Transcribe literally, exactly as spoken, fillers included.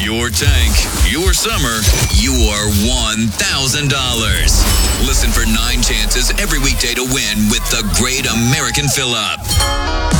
Your tank, your summer, your one thousand dollars. Listen for nine chances every weekday to win with the Great American Fill-Up.